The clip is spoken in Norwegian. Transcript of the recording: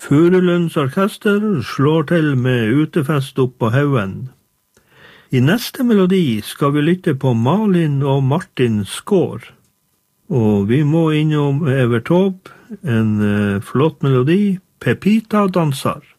Furulunds orkester slår til med utefest opp på haugen. I neste melodi skal vi lytte på Malin og Martin Skår. Og vi må innom Evert Taube, en flott melodi, Pepita dansar.